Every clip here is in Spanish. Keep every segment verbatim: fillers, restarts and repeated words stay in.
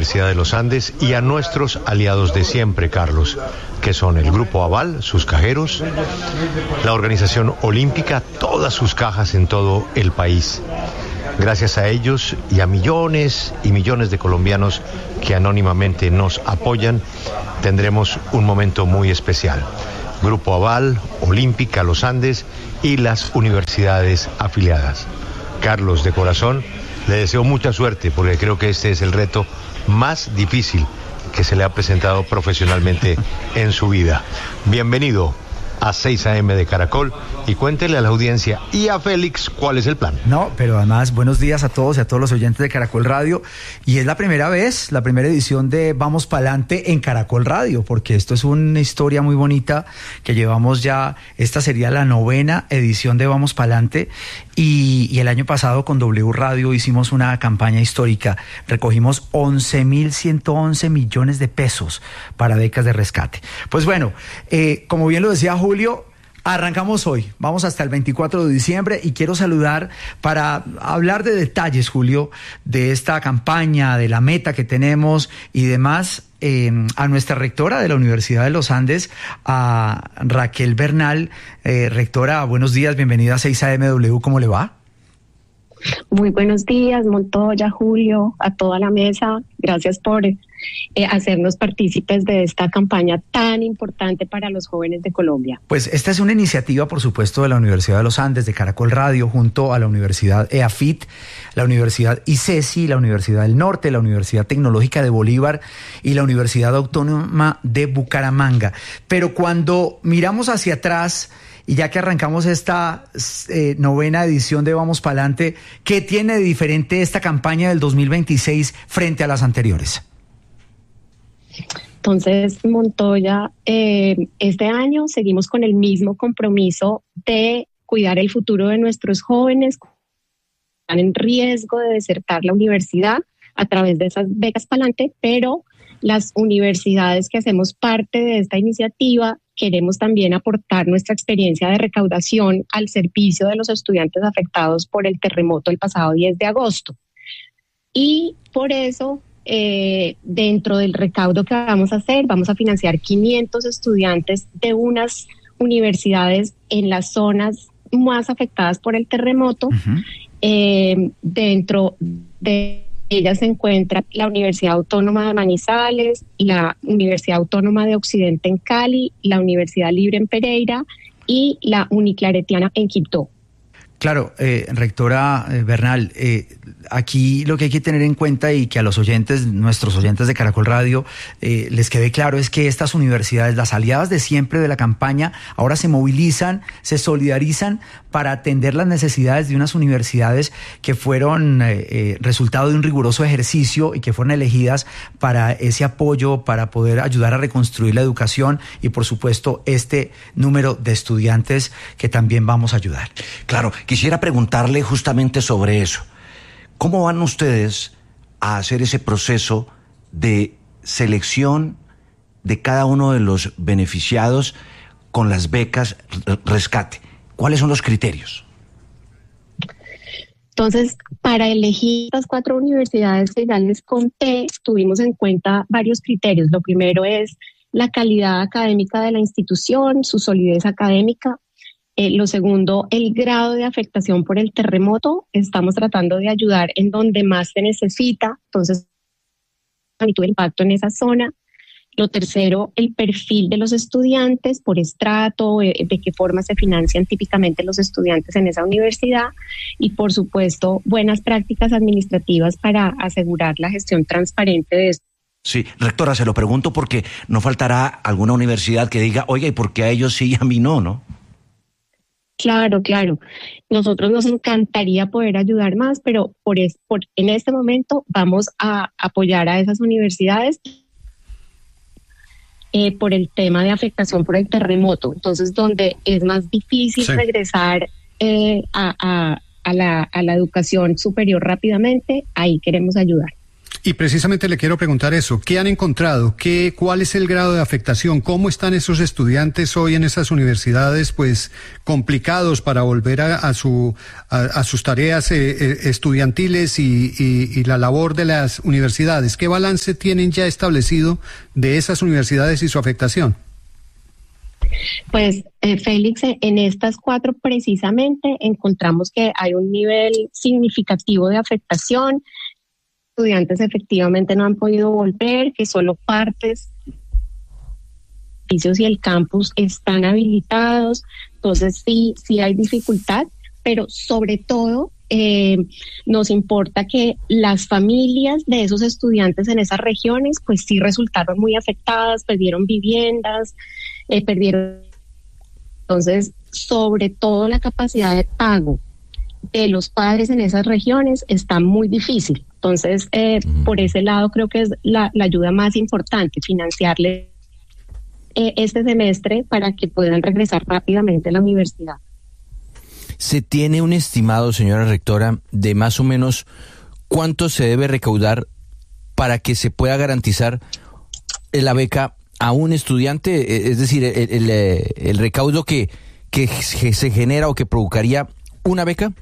Universidad de los Andes y a nuestros aliados de siempre, Carlos, que son el Grupo Aval, sus cajeros, la Organización Olímpica, todas sus cajas en todo el país. Gracias a ellos y a millones y millones de colombianos que anónimamente nos apoyan, tendremos un momento muy especial. Grupo Aval, Olímpica, Los Andes y las universidades afiliadas. Carlos, de corazón, le deseo mucha suerte porque creo que este es el reto más difícil que se le ha presentado profesionalmente en su vida. Bienvenido a seis a eme de Caracol y cuéntele a la audiencia y a Félix cuál es el plan. No, pero además buenos días a todos y a todos los oyentes de Caracol Radio, y es la primera vez, la primera edición de Vamos Pa'lante en Caracol Radio, porque esto es una historia muy bonita que llevamos ya, esta sería la novena edición de Vamos Pa'lante, y, y el año pasado con W Radio hicimos una campaña histórica, recogimos once mil ciento once millones de pesos para becas de rescate. Pues bueno, eh, como bien lo decía Julio, arrancamos hoy, vamos hasta el veinticuatro de diciembre y quiero saludar para hablar de detalles, Julio, de esta campaña, de la meta que tenemos y demás, eh, a nuestra rectora de la Universidad de los Andes, a Raquel Bernal. Eh, rectora, buenos días, bienvenida a seis a eme W, ¿cómo le va? Muy buenos días, Montoya, Julio, a toda la mesa. Gracias por eh, hacernos partícipes de esta campaña tan importante para los jóvenes de Colombia. Pues esta es una iniciativa, por supuesto, de la Universidad de los Andes, de Caracol Radio, junto a la Universidad EAFIT, la Universidad ICESI, la Universidad del Norte, la Universidad Tecnológica de Bolívar y la Universidad Autónoma de Bucaramanga. Pero cuando miramos hacia atrás, y ya que arrancamos esta eh, novena edición de Vamos Pa'lante, ¿qué tiene de diferente esta campaña del dos mil veintiséis frente a las anteriores? Entonces, Montoya, eh, este año seguimos con el mismo compromiso de cuidar el futuro de nuestros jóvenes que están en riesgo de desertar la universidad a través de esas becas Pa'lante, pero las universidades que hacemos parte de esta iniciativa queremos también aportar nuestra experiencia de recaudación al servicio de los estudiantes afectados por el terremoto el pasado diez de agosto. Y por eso, eh, dentro del recaudo que vamos a hacer, vamos a financiar quinientos estudiantes de unas universidades en las zonas más afectadas por el terremoto. Uh-huh. Eh, dentro de ellas se encuentra la Universidad Autónoma de Manizales, la Universidad Autónoma de Occidente en Cali, la Universidad Libre en Pereira y la Uniclaretiana en Quibdó. Claro, eh, rectora eh, Bernal, eh, aquí lo que hay que tener en cuenta y que a los oyentes, nuestros oyentes de Caracol Radio, eh, les quede claro es que estas universidades, las aliadas de siempre de la campaña, ahora se movilizan, se solidarizan para atender las necesidades de unas universidades que fueron eh, eh, resultado de un riguroso ejercicio y que fueron elegidas para ese apoyo, para poder ayudar a reconstruir la educación y, por supuesto, este número de estudiantes que también vamos a ayudar. Claro. Quisiera preguntarle justamente sobre eso. ¿Cómo van ustedes a hacer ese proceso de selección de cada uno de los beneficiados con las becas rescate? ¿Cuáles son los criterios? Entonces, para elegir las cuatro universidades que ya les conté, tuvimos en cuenta varios criterios. Lo primero es la calidad académica de la institución, su solidez académica. Eh, lo segundo, el grado de afectación por el terremoto. Estamos tratando de ayudar en donde más se necesita, entonces, magnitud de impacto en esa zona. Lo tercero, el perfil de los estudiantes por estrato, eh, de qué forma se financian típicamente los estudiantes en esa universidad. Y, por supuesto, buenas prácticas administrativas para asegurar la gestión transparente de esto. Sí, rectora, se lo pregunto porque no faltará alguna universidad que diga, oiga, ¿y por qué a ellos sí y a mí no, no? Claro, claro. Nosotros nos encantaría poder ayudar más, pero por, es, por en este momento vamos a apoyar a esas universidades eh, por el tema de afectación por el terremoto. Entonces, donde es más difícil sí. regresar eh, a, a, a, la, a la educación superior rápidamente, ahí queremos ayudar. Y precisamente le quiero preguntar eso, ¿qué han encontrado? ¿Qué, cuál es el grado de afectación? ¿Cómo están esos estudiantes hoy en esas universidades, pues, complicados para volver a, a, su, a, a sus tareas eh, eh, estudiantiles y, y, y la labor de las universidades? ¿Qué balance tienen ya establecido de esas universidades y su afectación? Pues, eh, Félix, en estas cuatro precisamente encontramos que hay un nivel significativo de afectación. Estudiantes efectivamente no han podido volver, que solo partes y el campus están habilitados, entonces sí, sí hay dificultad, pero sobre todo eh, nos importa que las familias de esos estudiantes en esas regiones pues sí resultaron muy afectadas, perdieron viviendas, eh, perdieron, entonces sobre todo la capacidad de pago de los padres en esas regiones está muy difícil. Entonces, eh, mm. por ese lado creo que es la, la ayuda más importante, financiarle eh, este semestre para que puedan regresar rápidamente a la universidad. ¿Se tiene un estimado, señora rectora, de más o menos cuánto se debe recaudar para que se pueda garantizar la beca a un estudiante? Es decir, el, el, el recaudo que, que se genera o que provocaría una beca.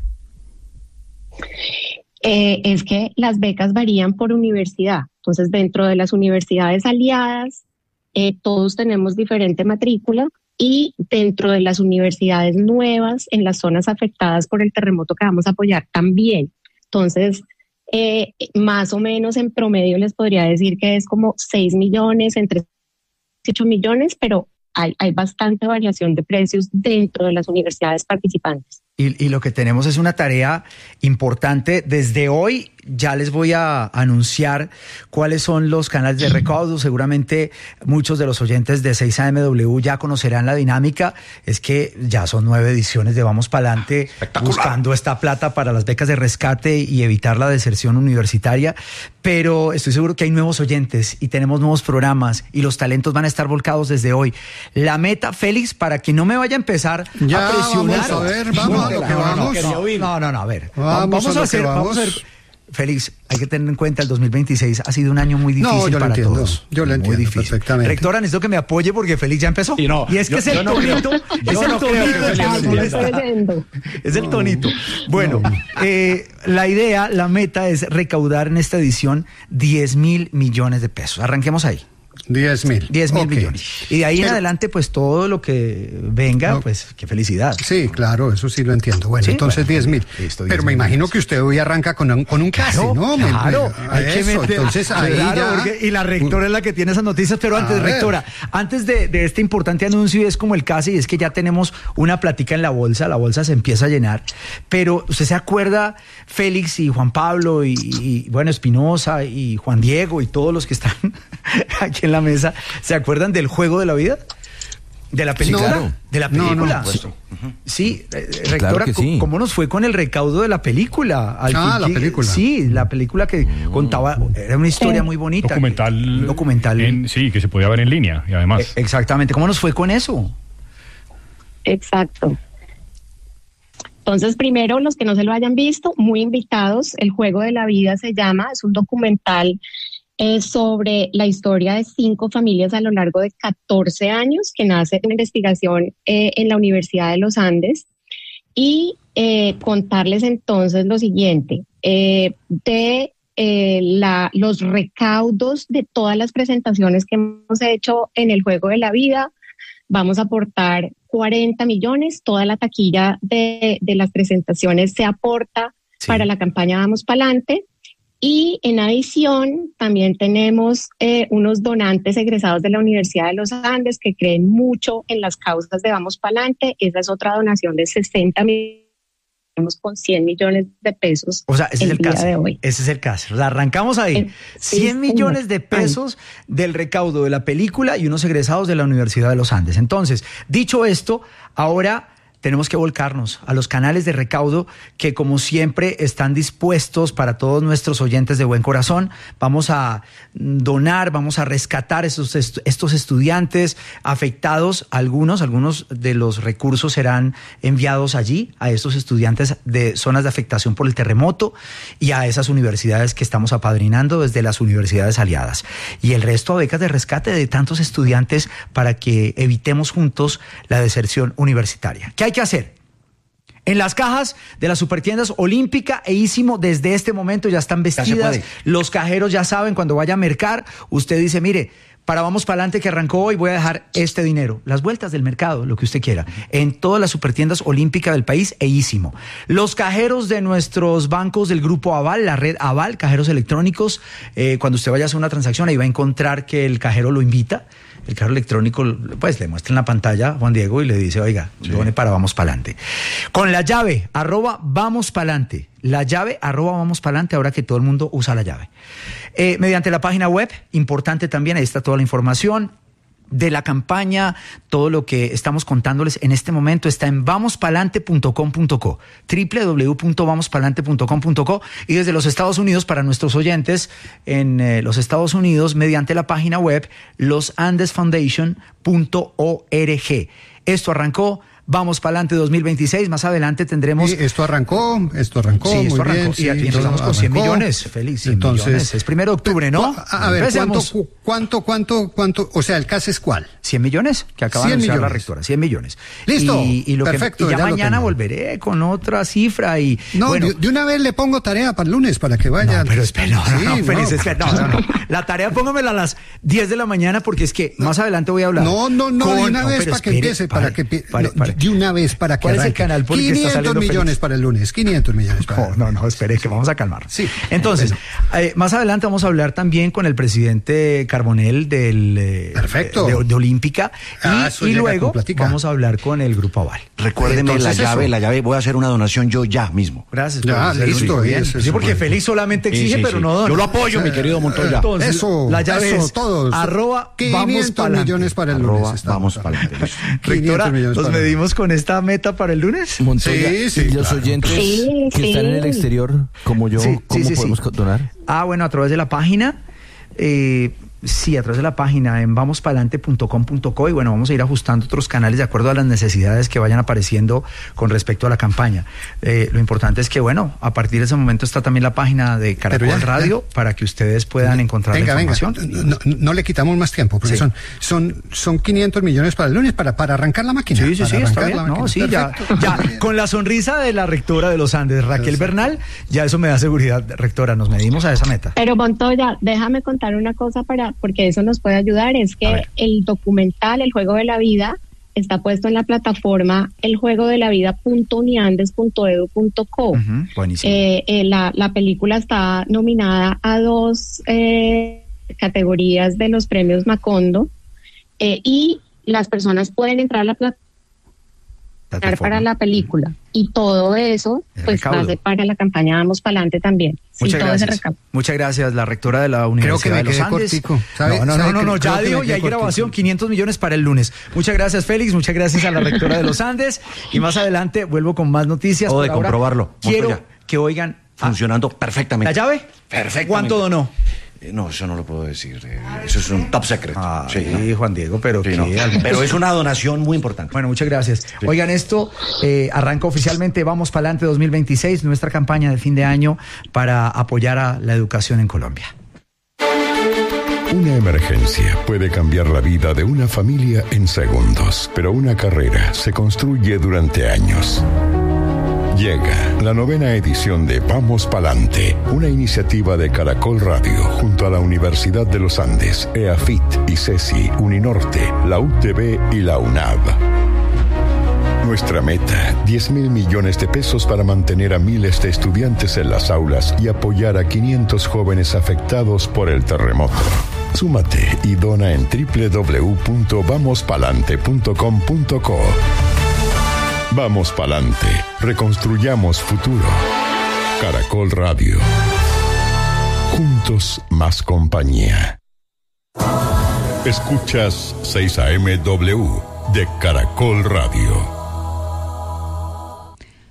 Eh, es que las becas varían por universidad. Entonces, dentro de las universidades aliadas, eh, todos tenemos diferente matrícula, y dentro de las universidades nuevas, en las zonas afectadas por el terremoto que vamos a apoyar también. Entonces, eh, más o menos en promedio les podría decir que es como seis millones, entre ocho millones, pero hay, hay bastante variación de precios dentro de las universidades participantes. Y, y lo que tenemos es una tarea importante. Desde hoy ya les voy a anunciar cuáles son los canales de recaudo. Seguramente muchos de los oyentes de seis A M W ya conocerán la dinámica. Es que ya son nueve ediciones de Vamos Pa'lante buscando esta plata para las becas de rescate y evitar la deserción universitaria. Pero estoy seguro que hay nuevos oyentes y tenemos nuevos programas y los talentos van a estar volcados desde hoy. La meta, Félix, para que no me vaya a empezar ya, a presionar. Vamos a ver, vamos a lo que vamos. No, no, no, a ver. Vamos, vamos a, a hacer, vamos. vamos a hacer. Félix, hay que tener en cuenta el dos mil veintiséis ha sido un año muy difícil no, yo para lo entiendo, todos. Yo lo entiendo perfectamente. Rectora, necesito que me apoye porque Félix ya empezó. Y, no, y es que yo, es el no tonito. Creo, es el no tonito. Es el tonito. Bueno, no. eh, la idea, la meta es recaudar en esta edición diez mil millones de pesos. Arranquemos ahí. diez mil. diez mil okay. millones. Y de ahí Pero, en adelante, pues todo lo que venga, no, pues qué felicidad. Sí, claro, eso sí lo entiendo. Bueno, ¿sí? Entonces diez mil. Pero me imagino que usted hoy arranca con un, con un claro, casi, ¿no? Claro, me, me, hay eso, que meter, entonces ahí claro, ya... porque, y la rectora es la que tiene esas noticias, pero antes, a rectora, ver. antes de, de este importante anuncio, es como el casi, es que ya tenemos una plática en la bolsa, la bolsa se empieza a llenar, pero ¿usted se acuerda, Félix y Juan Pablo y, y bueno, Espinosa y Juan Diego y todos los que están aquí en la mesa, ¿se acuerdan del Juego de la Vida? ¿De la película? Sí, claro. ¿De la película? No, no, pues, uh-huh. Sí, eh, rectora, claro sí. ¿cómo nos fue con el recaudo de la película? Al ah, fin, la película. Sí, la película que oh. contaba, era una historia muy bonita. Documental. Que, documental. En, sí, que se podía ver en línea y además. Eh, exactamente, ¿cómo nos fue con eso? Exacto. Entonces, primero, los que no se lo hayan visto, muy invitados. El Juego de la Vida se llama, es un documental Eh, sobre la historia de cinco familias a lo largo de catorce años, que nace una investigación eh, en la Universidad de los Andes, y eh, contarles entonces lo siguiente, eh, de eh, la, los recaudos de todas las presentaciones que hemos hecho en el Juego de la Vida. Vamos a aportar cuarenta millones, toda la taquilla de, de las presentaciones se aporta sí. para la campaña Vamos Pa'lante. Y en adición también tenemos eh, unos donantes egresados de la Universidad de los Andes que creen mucho en las causas de Vamos Pa'lante. Esa es otra donación de sesenta millones con cien millones de pesos. O sea, ese el es el caso. De hoy. Ese es el caso. La arrancamos ahí. Eh, cien sí, millones de pesos Ay. del recaudo de la película y unos egresados de la Universidad de los Andes. Entonces, dicho esto, ahora tenemos que volcarnos a los canales de recaudo que, como siempre, están dispuestos para todos nuestros oyentes de buen corazón. Vamos a donar, vamos a rescatar estos, estos estudiantes afectados. Algunos, algunos de los recursos serán enviados allí, a estos estudiantes de zonas de afectación por el terremoto y a esas universidades que estamos apadrinando desde las universidades aliadas. Y el resto a becas de rescate de tantos estudiantes para que evitemos juntos la deserción universitaria. ¿Qué hay que hacer? En las cajas de las supertiendas Olímpica e Ísimo desde este momento ya están vestidas. Ya los cajeros ya saben, cuando vaya a mercar, usted dice, mire, para Vamos Pa'lante que arrancó hoy voy a dejar este dinero. Las vueltas del mercado, lo que usted quiera. En todas las supertiendas Olímpica del país e Ísimo. Los cajeros de nuestros bancos del grupo Aval, la red Aval, cajeros electrónicos, eh, cuando usted vaya a hacer una transacción, ahí va a encontrar que el cajero lo invita. El cajero electrónico, pues le muestra en la pantalla a Juan Diego y le dice, oiga, sí, done para Vamos Pa'lante. Con la llave, arroba Vamos Pa'lante. La llave, arroba Vamos Pa'lante, ahora que todo el mundo usa la llave. Eh, mediante la página web, importante también, ahí está toda la información de la campaña, todo lo que estamos contándoles en este momento está en vamos pa'lante punto com punto co, doble u doble u doble u punto vamos pa'lante punto com punto co, y desde los Estados Unidos, para nuestros oyentes en eh, los Estados Unidos, mediante la página web los andes foundation punto org. Esto arrancó. Vamos Pa'lante dos mil veintiséis, más adelante tendremos... Sí, esto arrancó, esto arrancó, sí, esto muy arrancó. bien. Y, sí, y empezamos con cien millones, Félix, cien Entonces, millones. Es primero de octubre, ¿no? A, a ver, ¿cuánto, cuánto, cuánto, cuánto, o sea, el caso es cuál? cien millones, que acaba de anunciar la rectora, cien millones. Listo, y, y lo perfecto. Que, y ya, ya mañana volveré con otra cifra y... No, bueno, de, de una vez le pongo tarea para el lunes, para que vaya. No, pero espera, no, sí, no, no, Félix, es que, no, no, no. La tarea póngamela a las diez de la mañana porque es que más adelante voy a hablar. No, no, no, con, de una no, vez para espere, que empiece, para, para que... Pare, pare. De una vez para que ¿Cuál arranque. es el canal por el que está saliendo quinientos millones Félix? Para el lunes, quinientos millones para No, no, no, espere, que vamos a calmar. Sí. Entonces, bueno. eh, más adelante vamos a hablar también con el presidente Carbonell del... Eh, Perfecto. De, de Olímpica. Ah, y, y luego platica. vamos a hablar con el Grupo Aval. Recuérdeme la llave, eso. la llave, voy a hacer una donación yo ya mismo. Gracias. Ya, listo, bien. eso, Sí, porque Félix solamente exige, sí, sí, pero sí. no dona. Yo lo apoyo, mi querido Montoya. Entonces, eso, la llave eso, es todos. arroba quinientos millones para el lunes. Arroba, vamos pa'lante. Rectora, ¿nos medimos con esta meta para el lunes? Montoya, sí, sí, y los claro. oyentes Sí, que sí. están en el exterior, como yo, Sí, ¿cómo sí, sí, podemos sí. donar? Ah, bueno, a través de la página. Eh, Sí, a través de la página en vamos pa'lante punto com punto co y bueno, vamos a ir ajustando otros canales de acuerdo a las necesidades que vayan apareciendo con respecto a la campaña. Eh, lo importante es que bueno, a partir de ese momento está también la página de Caracol ya, Radio ya. para que ustedes puedan encontrar venga, la información. Venga. No, no le quitamos más tiempo porque sí. son, son, son quinientos millones para el lunes para, para arrancar la máquina. Sí, sí, sí, está bien. No, sí, ya, ya, con la sonrisa de la rectora de los Andes, Raquel Exacto. Bernal, ya eso me da seguridad, rectora, nos medimos a esa meta. Pero Montoya, déjame contar una cosa para, porque eso nos puede ayudar, es que el documental El Juego de la Vida está puesto en la plataforma el juego de la vida punto uniandes punto edu punto co. Uh-huh, buenísimo. Eh, eh, la, la película está nominada a dos eh, categorías de los premios Macondo eh, y las personas pueden entrar a la plataforma para la película y todo eso el pues recaudo. Va a ser para la campaña Vamos Pa'lante también. Muchas sí, gracias. Muchas gracias, la rectora de la Universidad Creo que me de los Andes. Cortico. ¿Sabe, no, no, sabe no, no, no, ya digo y hay cortico. grabación, quinientos millones para el lunes. Muchas gracias, Félix, muchas gracias a la rectora de los Andes y más adelante vuelvo con más noticias. O de comprobarlo. Quiero Montoya. que oigan funcionando perfectamente. ¿La llave? Perfectamente. ¿Cuánto donó? No, eso no lo puedo decir. Eso es un top secret. Ah, sí, sí, ¿no? Juan Diego, pero sí, ¿qué? no. Pero es una donación muy importante. Bueno, muchas gracias. Sí. Oigan, esto eh, arranca oficialmente Vamos Pa'lante dos mil veintiséis, nuestra campaña de fin de año para apoyar a la educación en Colombia. Una emergencia puede cambiar la vida de una familia en segundos, pero una carrera se construye durante años. Llega la novena edición de Vamos Pa'lante, una iniciativa de Caracol Radio junto a la Universidad de los Andes, EAFIT, ICESI, Uninorte, la U T B y la UNAV. Nuestra meta, diez mil millones de pesos para mantener a miles de estudiantes en las aulas y apoyar a quinientos jóvenes afectados por el terremoto. Súmate y dona en doble u doble u doble u punto vamos pa'lante punto com punto co. Vamos Pa'lante, reconstruyamos futuro. Caracol Radio. Juntos más compañía. Escuchas seis A M W de Caracol Radio.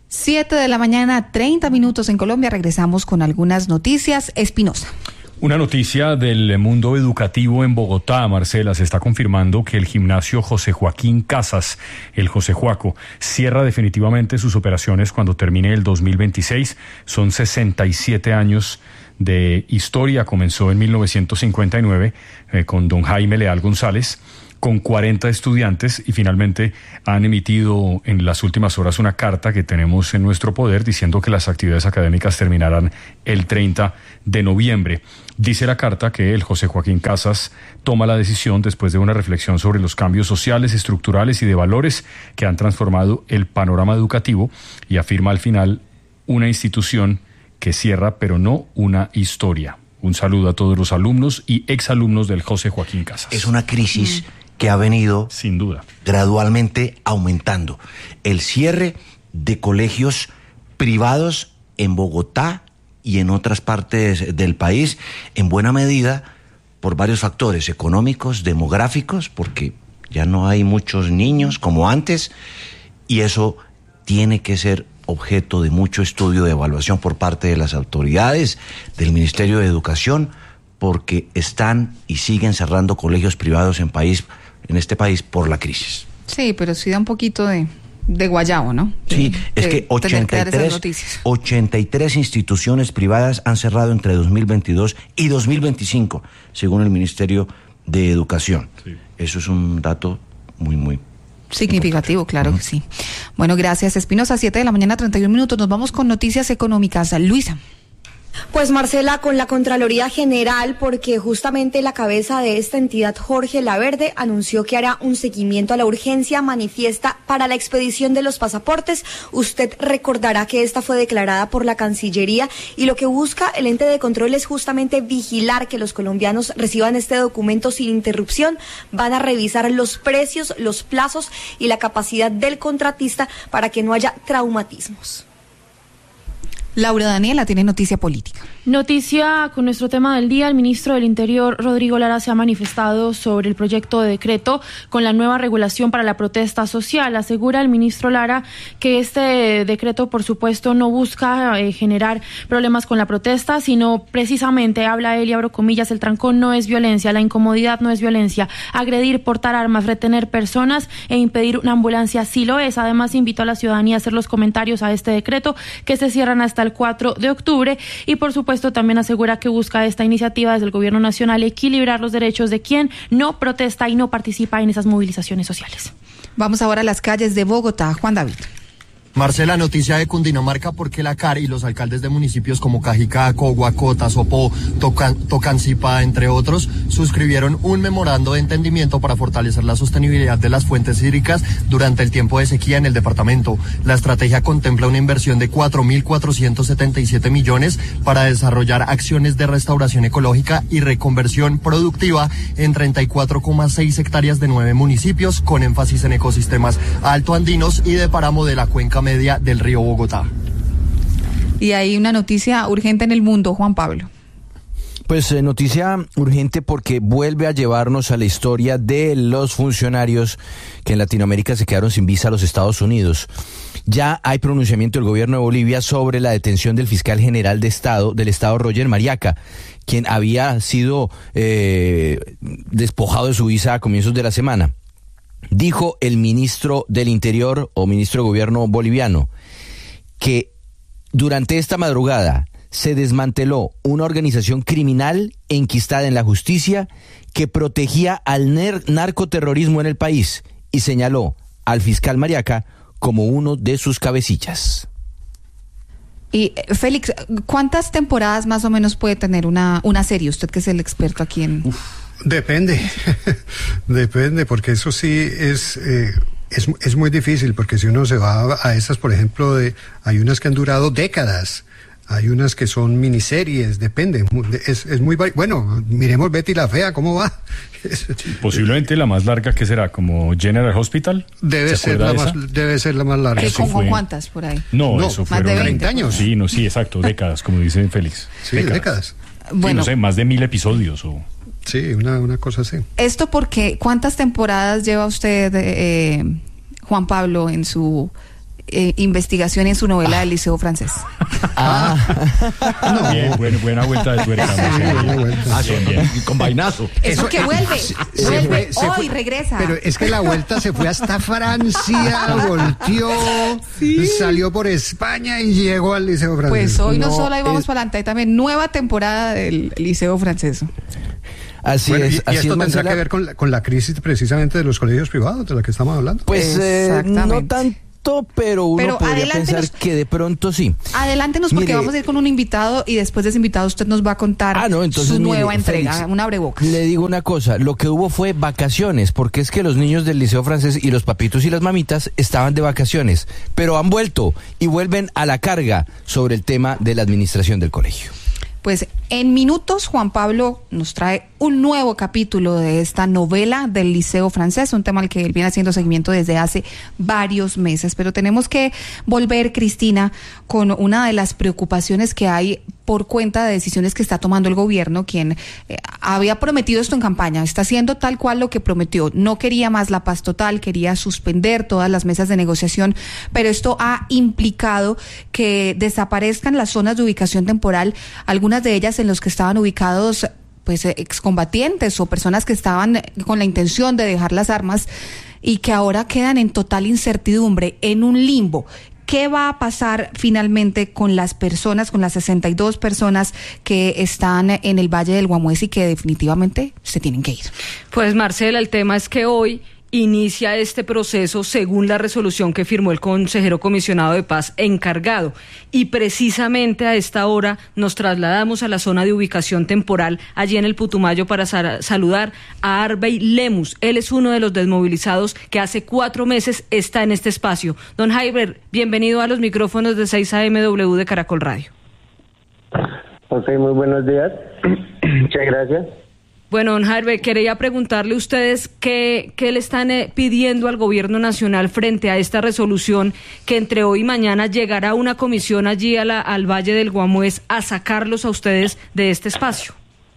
Siete de la mañana, treinta minutos en Colombia. Regresamos con algunas noticias. Espinosa. Una noticia del mundo educativo en Bogotá, Marcela, se está confirmando que el gimnasio José Joaquín Casas, el José Joaco, cierra definitivamente sus operaciones cuando termine el dos mil veintiséis. Son sesenta y siete años de historia. Comenzó en mil novecientos cincuenta y nueve eh, con don Jaime Leal González, con cuarenta estudiantes, y finalmente han emitido en las últimas horas una carta que tenemos en nuestro poder diciendo que las actividades académicas terminarán el treinta de noviembre. Dice la carta que el José Joaquín Casas toma la decisión después de una reflexión sobre los cambios sociales, estructurales y de valores que han transformado el panorama educativo, y afirma al final una institución que cierra, pero no una historia. Un saludo a todos los alumnos y exalumnos del José Joaquín Casas. Es una crisis mm. que ha venido sin duda gradualmente aumentando. El cierre de colegios privados en Bogotá y en otras partes del país, en buena medida por varios factores económicos, demográficos, porque ya no hay muchos niños como antes, y eso tiene que ser objeto de mucho estudio, de evaluación por parte de las autoridades, del Ministerio de Educación, porque están y siguen cerrando colegios privados en país, en este país por la crisis. Sí, pero sí da un poquito de, de guayabo, ¿no? De, sí, es que ochenta y tres, ochenta y tres instituciones privadas han cerrado entre dos mil veintidós y dos mil veinticinco, según el Ministerio de Educación. Sí. Eso es un dato muy, muy significativo, claro uh-huh. que sí. Bueno, gracias, Espinosa. Siete de la mañana, treinta y un minutos. Nos vamos con noticias económicas. Luisa. Pues Marcela, con la Contraloría General, porque justamente la cabeza de esta entidad, Jorge Laverde, anunció que hará un seguimiento a la urgencia manifiesta para la expedición de los pasaportes. Usted recordará que esta fue declarada por la Cancillería, y lo que busca el ente de control es justamente vigilar que los colombianos reciban este documento sin interrupción. Van a revisar los precios, los plazos y la capacidad del contratista para que no haya traumatismos. Laura Daniela tiene noticia política. Noticia con nuestro tema del día. El ministro del Interior, Rodrigo Lara, se ha manifestado sobre el proyecto de decreto con la nueva regulación para la protesta social. Asegura el ministro Lara que este decreto, por supuesto, no busca eh, generar problemas con la protesta, sino precisamente, habla él y abro comillas, el trancón no es violencia, la incomodidad no es violencia, agredir, portar armas, retener personas e impedir una ambulancia sí lo es. Además, invitó a la ciudadanía a hacer los comentarios a este decreto, que se cierran hasta el cuatro de octubre, y por supuesto también asegura que busca esta iniciativa desde el gobierno nacional equilibrar los derechos de quien no protesta y no participa en esas movilizaciones sociales. Vamos ahora a las calles de Bogotá. Juan David. Marcela, noticia de Cundinamarca, porque la C A R y los alcaldes de municipios como Cajicá, Cogua, Cota, Sopó, Tocan, Tocancipá, entre otros, suscribieron un memorando de entendimiento para fortalecer la sostenibilidad de las fuentes hídricas durante el tiempo de sequía en el departamento. La estrategia contempla una inversión de cuatro mil cuatrocientos setenta y siete millones para desarrollar acciones de restauración ecológica y reconversión productiva en treinta y cuatro coma seis hectáreas de nueve municipios, con énfasis en ecosistemas altoandinos y de páramo de la cuenca media del río Bogotá. Y hay una noticia urgente en el mundo, Juan Pablo. Pues eh, noticia urgente porque vuelve a llevarnos a la historia de los funcionarios que en Latinoamérica se quedaron sin visa a los Estados Unidos. Ya hay pronunciamiento del gobierno de Bolivia sobre la detención del fiscal general de Estado del Estado, Roger Mariaca, quien había sido eh, despojado de su visa a comienzos de la semana. Dijo el ministro del Interior o ministro de Gobierno boliviano que durante esta madrugada se desmanteló una organización criminal enquistada en la justicia que protegía al narcoterrorismo en el país, y señaló al fiscal Mariaca como uno de sus cabecillas. Y Félix, ¿cuántas temporadas más o menos puede tener una, una serie? Usted que es el experto aquí en... Uf, depende, depende, porque eso sí es, eh, es, es muy difícil, porque si uno se va a esas, por ejemplo, de, hay unas que han durado décadas. Hay unas que son miniseries, depende, es, es muy... Bueno, miremos Betty la Fea, ¿cómo va? Posiblemente la más larga, ¿qué será? ¿Como General Hospital? Debe ser la más, debe ser la más larga. ¿Qué, ¿Con cuántas por ahí? No, no eso fueron... Más de veinte años. Sí, no, sí, exacto, décadas, como dice Félix. Sí, décadas. décadas. Bueno, sí, no sé, más de mil episodios o... Sí, una, una cosa así. Esto porque, ¿cuántas temporadas lleva usted, eh, Juan Pablo, en su... eh, investigación en su novela ah. del Liceo Francés. Ah, no. Bien, bueno, buena vuelta de tuerca. Sí, buena vuelta. Ah, bien, bien. Con vainazo. Eso, Eso que vuelve, se, vuelve, se fue, hoy regresa. Pero es que la vuelta se fue hasta Francia, volteó, sí. salió por España y llegó al Liceo Francés. Pues hoy no, no solo ahí vamos es... para adelante, hay también nueva temporada del Liceo Francés. Así bueno, es. Y, así y esto es, tendrá Marcela. que ver con la, con la crisis precisamente de los colegios privados de la que estamos hablando. Pues eh, no tanto, pero uno pero podría pensar que de pronto sí. Adelántenos porque mire, vamos a ir con un invitado y después de ese invitado usted nos va a contar ah, no, entonces, su mire, nueva entrega, Félix, un abrebocas. Le digo una cosa, lo que hubo fue vacaciones, porque es que los niños del Liceo Francés y los papitos y las mamitas estaban de vacaciones, pero han vuelto y vuelven a la carga sobre el tema de la administración del colegio. Pues en minutos Juan Pablo nos trae un nuevo capítulo de esta novela del Liceo Francés, un tema al que él viene haciendo seguimiento desde hace varios meses. Pero tenemos que volver, Cristina, con una de las preocupaciones que hay por cuenta de decisiones que está tomando el gobierno, quien eh, había prometido esto en campaña, está haciendo tal cual lo que prometió. No quería más la paz total, quería suspender todas las mesas de negociación, pero esto ha implicado que desaparezcan las zonas de ubicación temporal, algunas de ellas en los que estaban ubicados pues excombatientes o personas que estaban con la intención de dejar las armas y que ahora quedan en total incertidumbre, en un limbo. ¿Qué va a pasar finalmente con las personas, con las sesenta y dos personas que están en el Valle del Guamués y que definitivamente se tienen que ir? Pues Marcela, el tema es que hoy inicia este proceso según la resolución que firmó el consejero comisionado de paz encargado, y precisamente a esta hora nos trasladamos a la zona de ubicación temporal allí en el Putumayo para sa- saludar a Arvey Lemus. Él es uno de los desmovilizados que hace cuatro meses está en este espacio. Don Jaiber, bienvenido a los micrófonos de seis A M W de Caracol Radio. Ok, muy buenos días. Muchas gracias. Bueno, don Harvey, quería preguntarle a ustedes qué, qué le están eh, pidiendo al gobierno nacional frente a esta resolución que entre hoy y mañana llegará una comisión allí a la, al Valle del Guamués a sacarlos a ustedes de este espacio.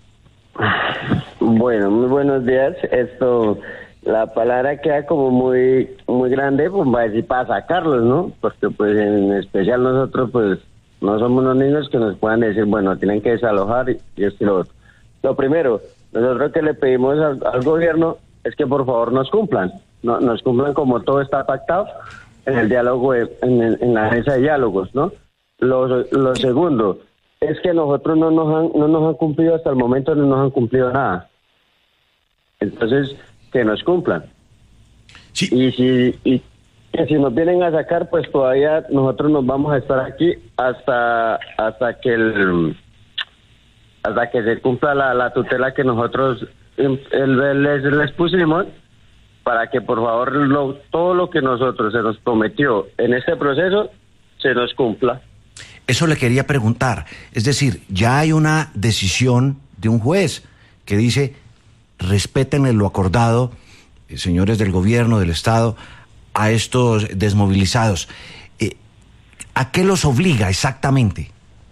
Bueno, muy buenos días. Esto, la palabra queda como muy muy grande, pues va a decir para sacarlos, ¿no? Porque pues en especial nosotros pues no somos unos niños que nos puedan decir, bueno, tienen que desalojar y, y esto y lo otro. Lo primero, nosotros que le pedimos al, al gobierno es que por favor nos cumplan, no, nos cumplan como todo está pactado en el diálogo, en, en, en la mesa de diálogos, ¿no? Lo, lo segundo es que nosotros no nos han no nos han cumplido hasta el momento, no nos han cumplido nada. Entonces, que nos cumplan. Sí. Y si y que si nos vienen a sacar, pues todavía nosotros nos vamos a estar aquí hasta hasta que el hasta que se cumpla la, la tutela que nosotros el, el, les, les pusimos, para que por favor lo, todo lo que nosotros se nos prometió en este proceso se nos cumpla. Eso le quería preguntar, es decir, ya hay una decisión de un juez que dice respeten lo acordado, eh, señores del gobierno, del Estado, a estos desmovilizados. Eh, ¿A qué los obliga exactamente?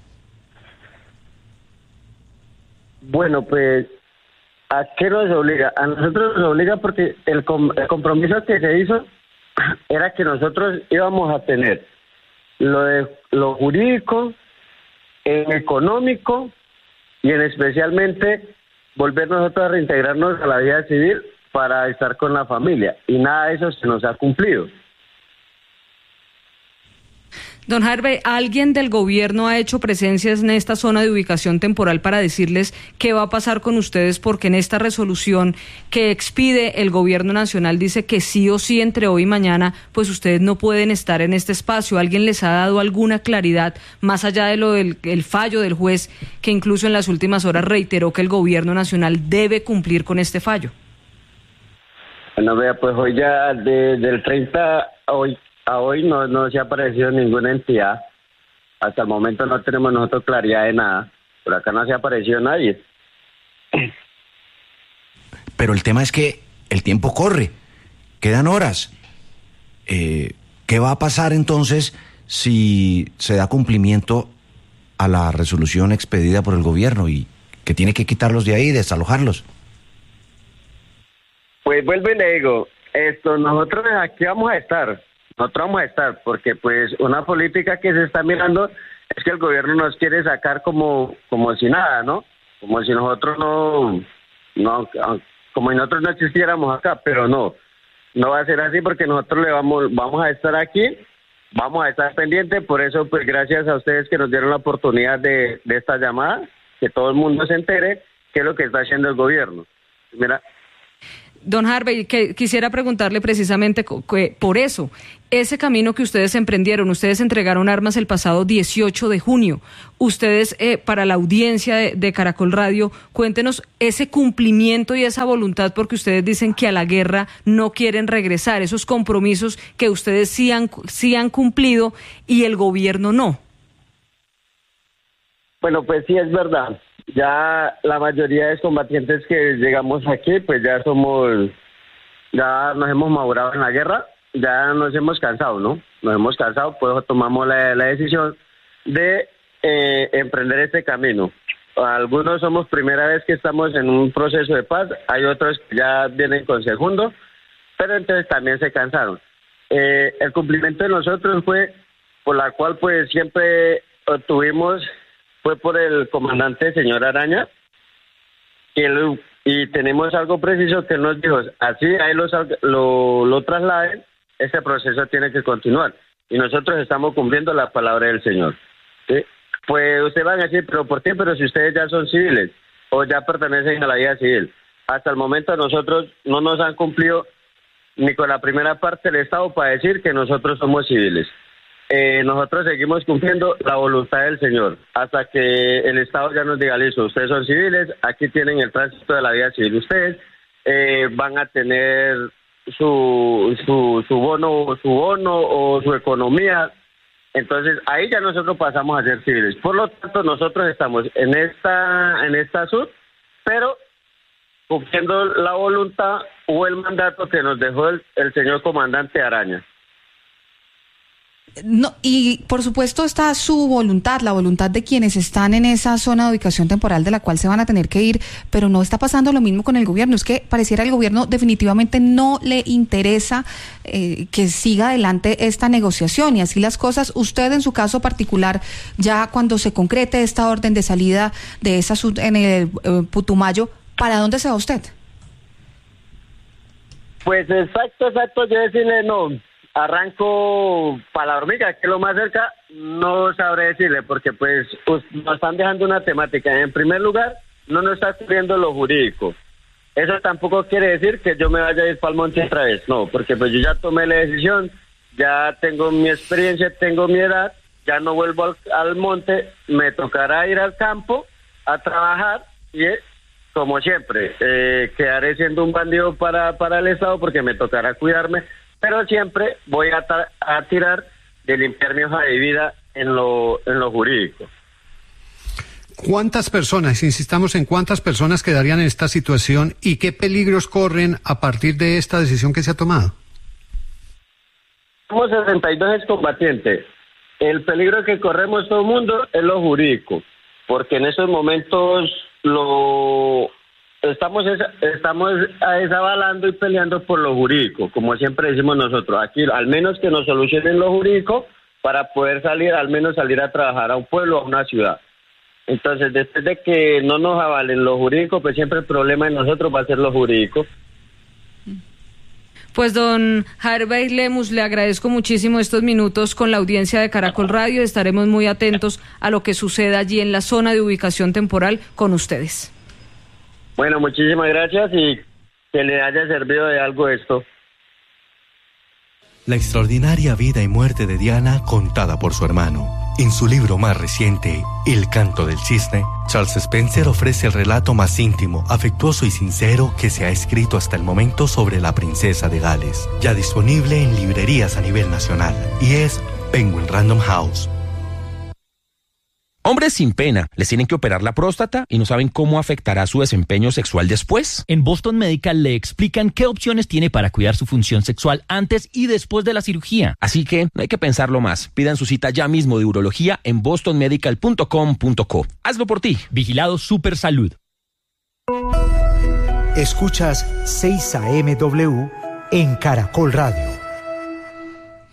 Bueno, pues, ¿a qué nos obliga? A nosotros nos obliga porque el, com- el compromiso que se hizo era que nosotros íbamos a tener lo de lo jurídico, en económico y en especialmente volver nosotros a reintegrarnos a la vida civil para estar con la familia. Y nada de eso se nos ha cumplido. Don Harvey, ¿alguien del gobierno ha hecho presencias en esta zona de ubicación temporal para decirles qué va a pasar con ustedes? Porque en esta resolución que expide el gobierno nacional dice que sí o sí entre hoy y mañana, pues ustedes no pueden estar en este espacio. ¿Alguien les ha dado alguna claridad más allá de lo del el fallo del juez, que incluso en las últimas horas reiteró que el gobierno nacional debe cumplir con este fallo? Bueno, vea, pues hoy ya de, del treinta a hoy a hoy no, no se ha aparecido ninguna entidad. Hasta el momento no tenemos nosotros claridad de nada. Por acá no se ha aparecido nadie. Pero el tema es que el tiempo corre, quedan horas. Eh, ¿Qué va a pasar entonces si se da cumplimiento a la resolución expedida por el gobierno y que tiene que quitarlos de ahí, desalojarlos? Pues vuelvo y le digo, esto, nosotros aquí vamos a estar. nosotros vamos a estar, porque pues una política que se está mirando es que el gobierno nos quiere sacar como, como si nada, ¿no? Como si nosotros no, no, como si nosotros no existiéramos acá, pero no, no va a ser así porque nosotros le vamos, vamos a estar aquí, vamos a estar pendientes, por eso pues gracias a ustedes que nos dieron la oportunidad de, de esta llamada, que todo el mundo se entere qué es lo que está haciendo el gobierno. Mira. Don Harvey, que quisiera preguntarle precisamente que, por eso, ese camino que ustedes emprendieron, ustedes entregaron armas el pasado dieciocho de junio. Ustedes, eh, para la audiencia de, de Caracol Radio, cuéntenos ese cumplimiento y esa voluntad, porque ustedes dicen que a la guerra no quieren regresar, esos compromisos que ustedes sí han, sí han cumplido y el gobierno no. Bueno, pues sí es verdad. Ya la mayoría de combatientes que llegamos aquí, pues ya somos, ya nos hemos madurado en la guerra, ya nos hemos cansado, ¿no? Nos hemos cansado, por eso tomamos la, la decisión de eh, emprender este camino. Algunos somos primera vez que estamos en un proceso de paz, hay otros que ya vienen con segundo, pero entonces también se cansaron. Eh, el cumplimiento de nosotros fue, por la cual pues siempre obtuvimos, fue por el comandante señor Araña, y, el, y tenemos algo preciso que nos dijo, así ahí lo, lo, lo trasladen, este proceso tiene que continuar, y nosotros estamos cumpliendo la palabra del señor. ¿Sí? Pues ustedes van a decir, pero ¿por qué? Pero si ustedes ya son civiles, o ya pertenecen a la vida civil. Hasta el momento nosotros no nos han cumplido ni con la primera parte del Estado para decir que nosotros somos civiles. Eh, nosotros seguimos cumpliendo la voluntad del Señor hasta que el Estado ya nos diga, listo, ustedes son civiles, aquí tienen el tránsito de la vida civil, ustedes eh, van a tener su, su, su bono su bono o su economía, entonces ahí ya nosotros pasamos a ser civiles. Por lo tanto, nosotros estamos en esta en esta sub, pero cumpliendo la voluntad o el mandato que nos dejó el, el señor comandante Araña. No, y por supuesto está su voluntad, la voluntad de quienes están en esa zona de ubicación temporal de la cual se van a tener que ir, pero no está pasando lo mismo con el gobierno. Es que pareciera el gobierno definitivamente no le interesa eh, que siga adelante esta negociación y así las cosas. Usted en su caso particular, ya cuando se concrete esta orden de salida de esa en el eh, Putumayo, ¿para dónde se va usted? Pues exacto, exacto, yo decirle no. Arranco para la hormiga, que es lo más cerca, no sabré decirle, porque pues nos están dejando una temática. En primer lugar, no nos está cubriendo lo jurídico. Eso tampoco quiere decir que yo me vaya a ir para el monte otra vez, no, porque pues yo ya tomé la decisión, ya tengo mi experiencia, tengo mi edad, ya no vuelvo al, al monte, me tocará ir al campo a trabajar y como siempre, eh, quedaré siendo un bandido para, para el Estado porque me tocará cuidarme, pero siempre voy a, a tirar de limpiar mi hoja de vida en lo, en lo jurídico. ¿Cuántas personas, insistamos en cuántas personas quedarían en esta situación y qué peligros corren a partir de esta decisión que se ha tomado? Somos sesenta y dos excombatientes. El peligro que corremos todo el mundo es lo jurídico, porque en estos momentos lo... Estamos estamos desabalando y peleando por lo jurídico, como siempre decimos nosotros. Aquí, al menos que nos solucionen lo jurídico para poder salir, al menos salir a trabajar a un pueblo, a una ciudad. Entonces, después de que no nos avalen lo jurídico, pues siempre el problema de nosotros va a ser lo jurídico. Pues don Harvey Lemus, le agradezco muchísimo estos minutos con la audiencia de Caracol Radio. Estaremos muy atentos a lo que suceda allí en la zona de ubicación temporal con ustedes. Bueno, muchísimas gracias y que le haya servido de algo esto. La extraordinaria vida y muerte de Diana contada por su hermano. En su libro más reciente, El canto del cisne, Charles Spencer ofrece el relato más íntimo, afectuoso y sincero que se ha escrito hasta el momento sobre la princesa de Gales. Ya disponible en librerías a nivel nacional y es Penguin Random House. Hombres sin pena, les tienen que operar la próstata y no saben cómo afectará su desempeño sexual después. En Boston Medical le explican qué opciones tiene para cuidar su función sexual antes y después de la cirugía. Así que no hay que pensarlo más. Pidan su cita ya mismo de urología en boston medical punto com punto co. Hazlo por ti. Vigilado Super Salud. Escuchas seis A M W en Caracol Radio.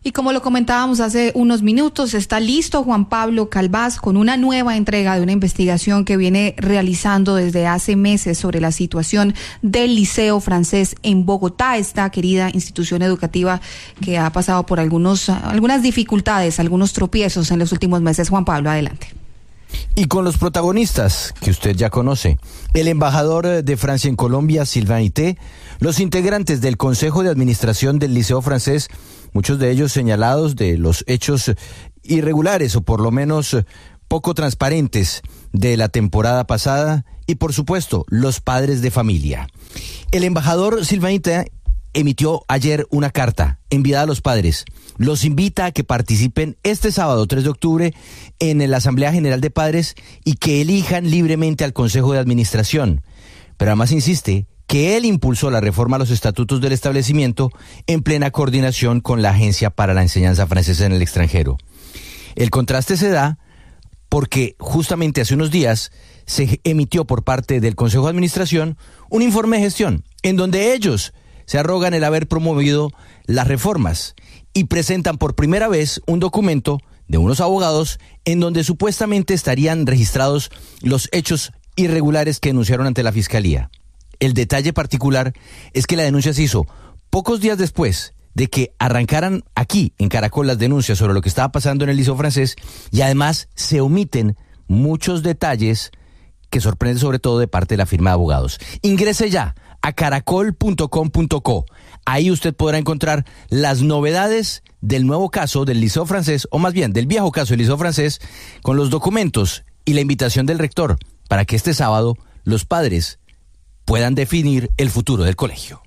Y como lo comentábamos hace unos minutos, está listo Juan Pablo Calvás con una nueva entrega de una investigación que viene realizando desde hace meses sobre la situación del Liceo Francés en Bogotá, esta querida institución educativa que ha pasado por algunos, algunas dificultades, algunos tropiezos en los últimos meses. Juan Pablo, adelante. Y con los protagonistas que usted ya conoce, el embajador de Francia en Colombia, Sylvain Ité, los integrantes del Consejo de Administración del Liceo Francés, muchos de ellos señalados de los hechos irregulares o por lo menos poco transparentes de la temporada pasada, y por supuesto, los padres de familia. El embajador Sylvain Ité emitió ayer una carta enviada a los padres. Los invita a que participen este sábado tres de octubre en la Asamblea General de Padres y que elijan libremente al Consejo de Administración. Pero además insiste que él impulsó la reforma a los estatutos del establecimiento en plena coordinación con la Agencia para la Enseñanza Francesa en el Extranjero. El contraste se da porque justamente hace unos días se emitió por parte del Consejo de Administración un informe de gestión en donde ellos se arrogan el haber promovido las reformas y presentan por primera vez un documento de unos abogados en donde supuestamente estarían registrados los hechos irregulares que denunciaron ante la Fiscalía. El detalle particular es que la denuncia se hizo pocos días después de que arrancaran aquí en Caracol las denuncias sobre lo que estaba pasando en el Liceo Francés, y además se omiten muchos detalles que sorprenden sobre todo de parte de la firma de abogados. Ingrese ya a caracol punto com punto co. Ahí usted podrá encontrar las novedades del nuevo caso del Liceo Francés, o más bien del viejo caso del Liceo Francés, con los documentos y la invitación del rector para que este sábado los padres puedan definir el futuro del colegio.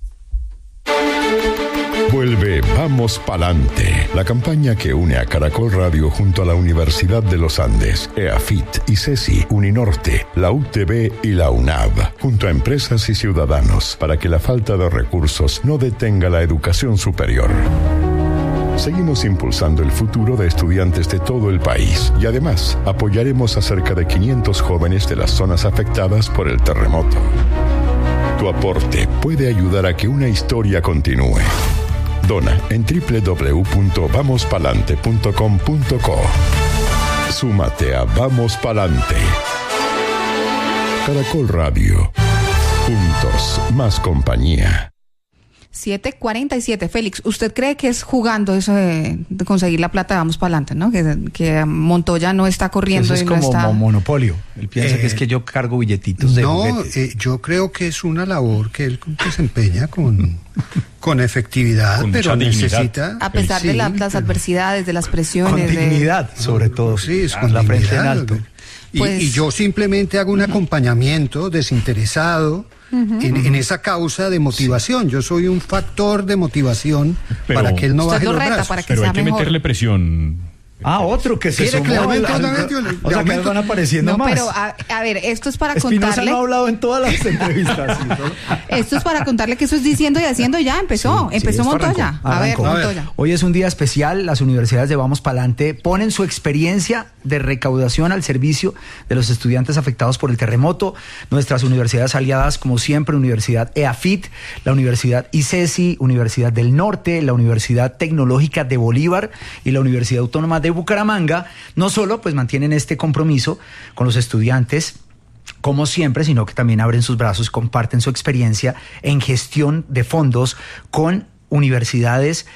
Vuelve Vamos Palante, la campaña que une a Caracol Radio junto a la Universidad de los Andes, EAFIT, ICESI, Uninorte, la U T B y la UNAV, junto a empresas y ciudadanos, para que la falta de recursos no detenga la educación superior. Seguimos impulsando el futuro de estudiantes de todo el país y además apoyaremos a cerca de quinientos jóvenes de las zonas afectadas por el terremoto. Tu aporte puede ayudar a que una historia continúe. Dona en doble u doble u doble u punto vamos palante punto com punto co. Súmate a Vamos Palante. Caracol Radio. Juntos, más compañía. siete cuarenta y siete. Félix, ¿usted cree que es jugando eso de, de conseguir la plata? Vamos para adelante, ¿no? Que, que Montoya no está corriendo. Eso es y como no está... monopolio. Él piensa Eh, que es que yo cargo billetitos de No, juguetes. eh, yo creo que es una labor que él desempeña con, con efectividad, Con pero mucha dignidad. necesita... A pesar sí, de la- las adversidades, de las Con presiones. de- dignidad, sobre todo. Sí, es Ah, con la frente en dignidad. alto. Y, Pues- y yo simplemente hago un acompañamiento desinteresado Ujú. en, en esa causa de motivación. Yo soy un factor de motivación Pero- para que él no Usted baje lo los reta brazos. para que Pero sea hay que mejor. meterle presión. Ah, otro que se ¿Quiere que le sumó. aumente al- otra vez? Yo le- O le sea, que aumento. van apareciendo No, más. pero a, a ver, esto es para Espinosa contarle. no ha hablado en todas las entrevistas. ¿sí? Esto es para contarle que eso es diciendo y haciendo ya. Empezó, Sí, empezó esto Montoya. arrancó, A ver, arrancó. Montoya. Hoy es un día especial. Las universidades de Vamos Palante ponen su experiencia de recaudación al servicio de los estudiantes afectados por el terremoto. Nuestras universidades aliadas, como siempre, Universidad EAFIT, la Universidad ICESI, Universidad del Norte, la Universidad Tecnológica de Bolívar y la Universidad Autónoma de Bucaramanga, no solo pues mantienen este compromiso con los estudiantes como siempre, sino que también abren sus brazos, comparten su experiencia en gestión de fondos con universidades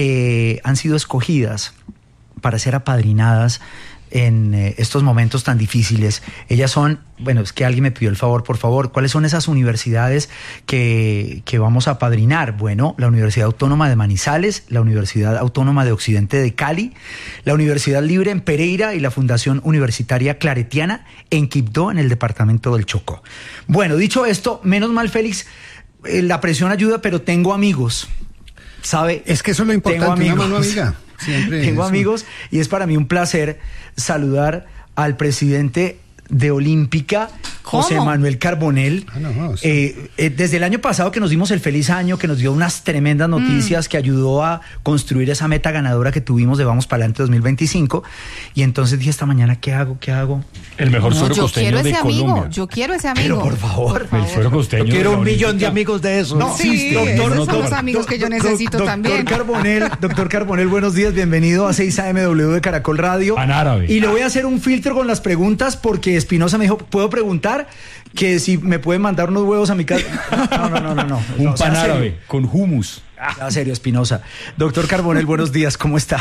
que han sido escogidas para ser apadrinadas en eh, estos momentos tan difíciles. Ellas son, bueno, es que alguien me pidió el favor, por favor, ¿cuáles son esas universidades que, que vamos a apadrinar? Bueno, la Universidad Autónoma de Manizales, la Universidad Autónoma de Occidente de Cali, la Universidad Libre en Pereira y la Fundación Universitaria Claretiana en Quibdó, en el departamento del Chocó. Bueno, dicho esto, menos mal, Félix, eh, la presión ayuda, pero tengo amigos, ¿sabe? Es que eso es lo importante, Tengo una amigos. mano amiga. Siempre Tengo eso. amigos y es para mí un placer saludar al presidente de Olímpica, José ¿Cómo? Manuel Carbonell. Ah, no, sí. eh, eh, desde el año pasado que nos dimos el feliz año, que nos dio unas tremendas noticias, mm. que ayudó a construir esa meta ganadora que tuvimos de Vamos Pa'lante dos mil veinticinco. Y entonces dije esta mañana, ¿qué hago? ¿Qué hago? El mejor No, suero yo costeño quiero de ese Colombia. amigo, yo quiero ese amigo. Pero por favor. Por favor. El suero costeño. Yo quiero de un la millón de Olímpica. amigos de esos. No, Sí, doctor, esos son doctor, los amigos que yo necesito doctor también. Carbonell, doctor Carbonell, buenos días, bienvenido a seis A M W de Caracol Radio. Pan árabe. Y le voy a hacer un filtro con las preguntas porque Espinosa me dijo, ¿puedo preguntar? Que si me pueden mandar unos huevos a mi casa. No, no, no, no, no. Un no, pan sea árabe serio. con hummus. Ah, serio, Espinosa. Doctor Carbonell, buenos días, ¿cómo está?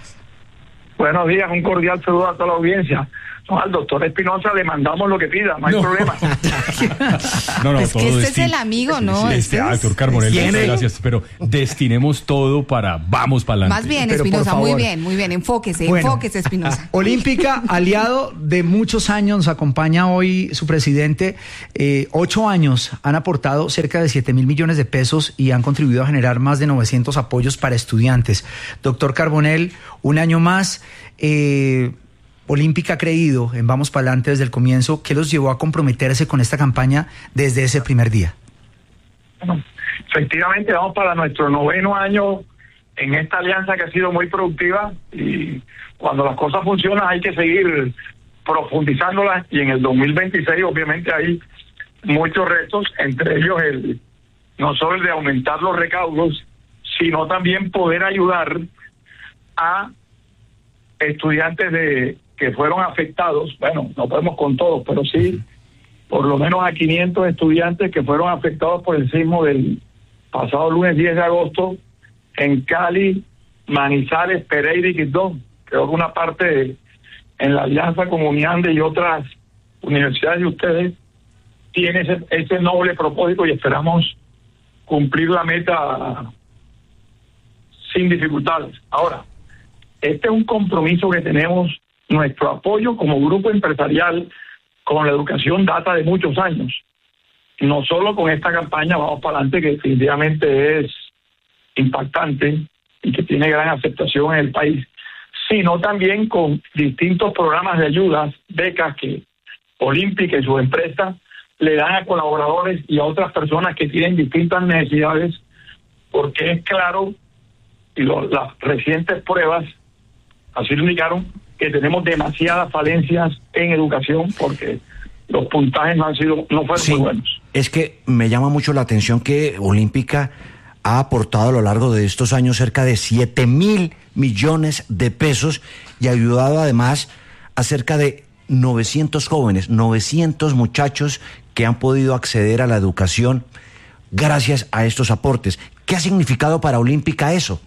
Buenos días, un cordial saludo a toda la audiencia. No, al doctor Espinosa le mandamos lo que pida, no hay No. problema. No, no, Es que todo este es desti- el amigo, ¿no? Este, Este ah, es- doctor Carbonell, ¿Quién muchas es? gracias, pero destinemos todo para Vamos Pa'lante. Más bien, Pero por Espinosa, muy favor. bien, muy bien. Enfóquese, Bueno. enfóquese, Espinosa. Olímpica, aliado de muchos años, nos acompaña hoy su presidente. Eh, ocho años han aportado cerca de siete mil millones de pesos y han contribuido a generar más de novecientos apoyos para estudiantes. Doctor Carbonell, un año más. Eh, Olímpica ha creído en Vamos Pa'lante desde el comienzo. ¿Qué los llevó a comprometerse con esta campaña desde ese primer día? Bueno, efectivamente vamos para nuestro noveno año en esta alianza que ha sido muy productiva y cuando las cosas funcionan hay que seguir profundizándolas y en el dos mil veintiséis obviamente hay muchos retos, entre ellos el no solo el de aumentar los recaudos, sino también poder ayudar a estudiantes de que fueron afectados, bueno, no podemos con todos, pero sí por lo menos a quinientos estudiantes que fueron afectados por el sismo del pasado lunes diez de agosto en Cali, Manizales, Pereira y Quibdó. Creo que una parte de, en la alianza con Uniande y otras universidades de ustedes tiene ese, ese noble propósito y esperamos cumplir la meta sin dificultades. Ahora, este es un compromiso que tenemos. Nuestro apoyo como grupo empresarial con la educación data de muchos años. No solo con esta campaña Vamos Pa'lante, que definitivamente es impactante y que tiene gran aceptación en el país, sino también con distintos programas de ayudas, becas que Olímpica y sus empresas le dan a colaboradores y a otras personas que tienen distintas necesidades, porque es claro, y lo, las recientes pruebas así lo indicaron, que tenemos demasiadas falencias en educación porque los puntajes no han sido, no fueron Sí, muy buenos. es que me llama mucho la atención que Olímpica ha aportado a lo largo de estos años cerca de siete mil millones de pesos y ha ayudado además a cerca de novecientos jóvenes, novecientos muchachos que han podido acceder a la educación gracias a estos aportes. ¿Qué ha significado para Olímpica eso?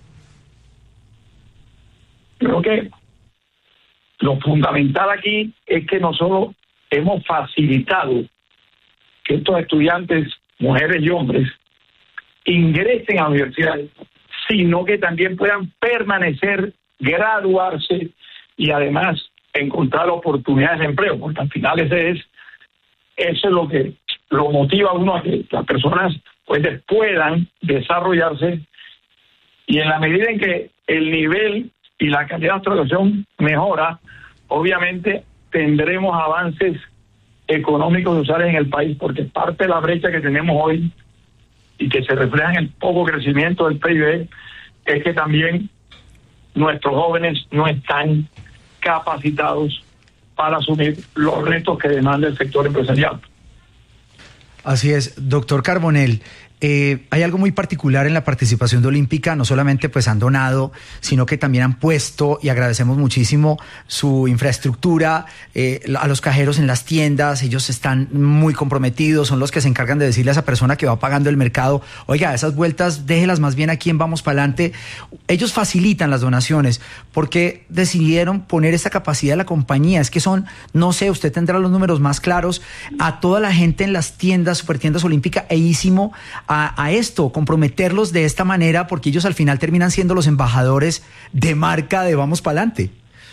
Creo que lo fundamental aquí es que nosotros hemos facilitado que estos estudiantes, mujeres y hombres, ingresen a la universidad, sino que también puedan permanecer, graduarse y además encontrar oportunidades de empleo, porque al final ese es, eso es lo que lo motiva a uno a que las personas pues puedan desarrollarse y en la medida en que el nivel y la calidad de nuestra educación mejora, obviamente tendremos avances económicos y sociales en el país, porque parte de la brecha que tenemos hoy y que se refleja en el poco crecimiento del P I B es que también nuestros jóvenes no están capacitados para asumir los retos que demanda el sector empresarial. Así es, doctor Carbonell. Eh, hay algo muy particular en la participación de Olímpica, no solamente pues han donado, sino que también han puesto, y agradecemos muchísimo su infraestructura, eh, a los cajeros en las tiendas. Ellos están muy comprometidos, son los que se encargan de decirle a esa persona que va pagando el mercado, oiga, esas vueltas déjelas más bien aquí en Vamos Pa'lante. Ellos facilitan las donaciones. ¿Por qué decidieron poner esta capacidad de la compañía? Es que son, no sé, usted tendrá los números más claros, a toda la gente en las tiendas, supertiendas Olímpica e Ísimo, A, a esto, comprometerlos de esta manera, porque ellos al final terminan siendo los embajadores de marca de Vamos Pa'lante.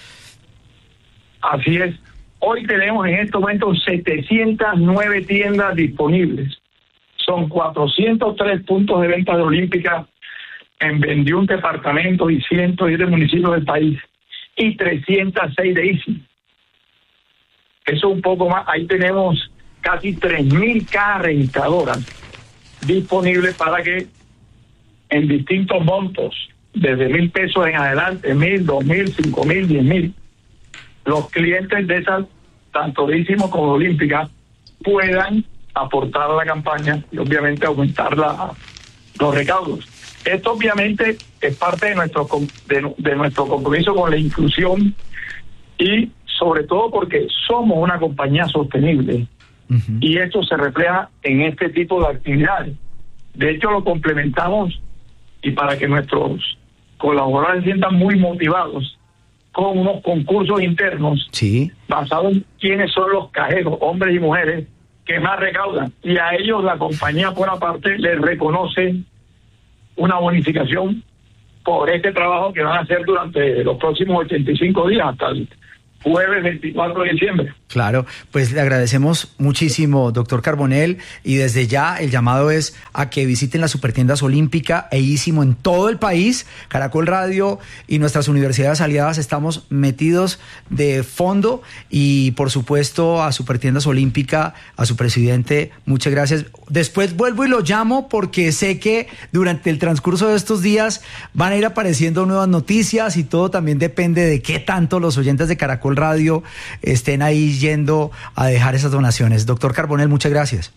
Así es. Hoy tenemos en estos momentos setecientas nueve tiendas disponibles. Son cuatrocientos tres puntos de venta de Olímpica en veintiún departamentos y ciento diez municipios del país y trescientos seis de Ísimo. Eso un poco más. Ahí tenemos casi tres mil cajas registradoras disponibles para que en distintos montos, desde mil pesos en adelante, mil, dos mil, cinco mil, diez mil, los clientes de esas, tanto de Ísimo como de Olímpica, puedan aportar a la campaña y obviamente aumentar la, los recaudos. Esto obviamente es parte de nuestro de, de nuestro compromiso con la inclusión y sobre todo porque somos una compañía sostenible. Uh-huh. Y esto se refleja en este tipo de actividades. De hecho, lo complementamos y para que nuestros colaboradores se sientan muy motivados con unos concursos internos sí. basados en quiénes son los cajeros, hombres y mujeres, que más recaudan. Y a ellos la compañía, por aparte, les reconoce una bonificación por este trabajo que van a hacer durante los próximos ochenta y cinco días hasta el jueves veinticuatro de diciembre. Claro, pues le agradecemos muchísimo, doctor Carbonell, y desde ya el llamado es a que visiten las supertiendas Olímpica e Ísimo en todo el país. Caracol Radio y nuestras universidades aliadas estamos metidos de fondo y por supuesto a Supertiendas Olímpica, a su presidente, muchas gracias. Después vuelvo y lo llamo porque sé que durante el transcurso de estos días van a ir apareciendo nuevas noticias y todo también depende de qué tanto los oyentes de Caracol Radio estén ahí yendo a dejar esas donaciones. Doctor Carbonell, muchas gracias.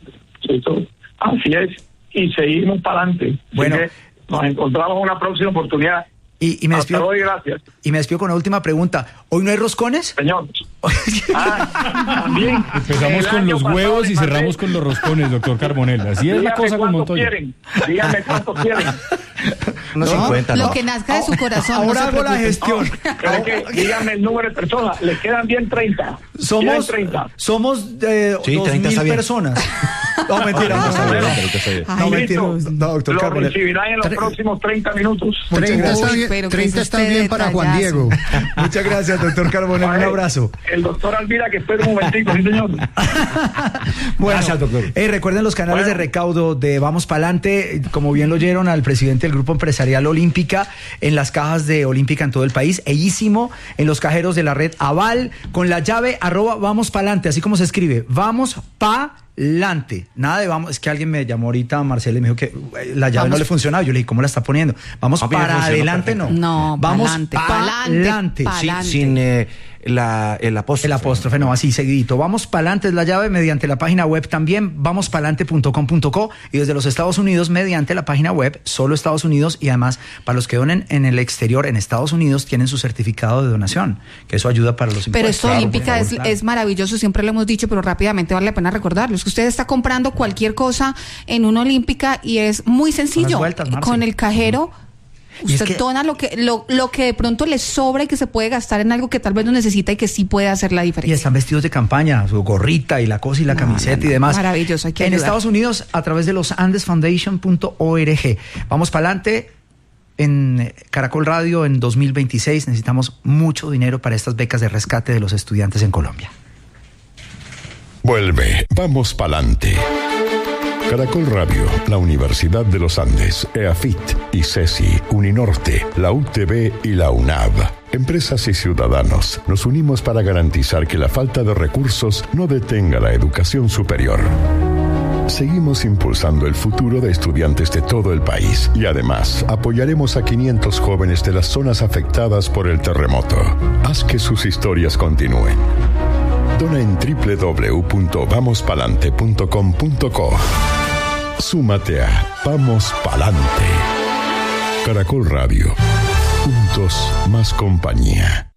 Así es, y seguimos para adelante. Bueno, nos encontramos en una próxima oportunidad. Y, y me Hasta despido, hoy, gracias. Y me despido con una última pregunta. ¿Hoy no hay roscones? Señor. Ah, también. Empezamos con los huevos y cerramos con los roscones, doctor Carbonell. Así es la cosa con Montoya. Quieren. Díganme cuántos quieren. No, cincuenta, lo no. que nazca de su corazón. Ahora no hago la gestión. Pero que, díganme el número de personas. Les quedan bien treinta. Somos treinta. Somos eh, sí, dos mil personas. No, mentira. No, no, mentira. No, doctor Lo Carbonell. recibirán en los próximos treinta minutos. treinta está bien, treinta está bien para Juan Diego. Muchas gracias, doctor Carbonell. Un abrazo. El doctor Alvira, que espera un momentico, sí, señor. Bueno, gracias, doctor. Eh, recuerden los canales bueno. de recaudo de Vamos Pa'lante, como bien lo oyeron al presidente del Grupo Empresarial Olímpica, en las cajas de Olímpica en todo el país, e Ísimo en los cajeros de la red Aval, con la llave arroba Vamos Pa'lante, así como se escribe, Vamos Pa'lante. Nada de vamos, es que alguien me llamó ahorita, Marcela, y me dijo que la llave vamos. no le funcionaba. Yo le dije, ¿cómo la está poniendo? Vamos no, para adelante, no. No, vamos pa'lante. Pa'lante. Sin, sin eh, la, el apóstrofe. El apóstrofe, no, así seguidito. Vamos Pa'lante es la llave mediante la página web también, vamos pa'lante punto com punto co, y desde los Estados Unidos mediante la página web, solo Estados Unidos, y además para los que donen en el exterior, en Estados Unidos, tienen su certificado de donación, que eso ayuda para los impuestos. Pero esto claro, Olímpica favor, es, claro. es maravilloso, siempre lo hemos dicho, pero rápidamente vale la pena recordarlo. Es que usted está comprando cualquier cosa en una Olímpica y es muy sencillo. Vueltas, con el cajero, y usted es que, dona lo que, lo, lo que de pronto le sobra y que se puede gastar en algo que tal vez no necesita y que sí puede hacer la diferencia. Y están vestidos de campaña, su gorrita y la cosa y la no, camiseta no, no. y demás. Maravilloso, hay que En ayudar. Estados Unidos, a través de los Andes Foundation punto org. Vamos Pa'lante. En Caracol Radio en dos mil veintiséis necesitamos mucho dinero para estas becas de rescate de los estudiantes en Colombia. Vuelve, Vamos Pa'lante. Caracol Radio, la Universidad de los Andes, EAFIT, ICESI, Uninorte, la U T B y la UNAV. Empresas y ciudadanos, nos unimos para garantizar que la falta de recursos no detenga la educación superior. Seguimos impulsando el futuro de estudiantes de todo el país y además apoyaremos a quinientos jóvenes de las zonas afectadas por el terremoto. Haz que sus historias continúen. Dona en doble u doble u doble u punto vamos pa'lante punto com punto co. Súmate a Vamos Pa'lante. Caracol Radio. Juntos, más compañía.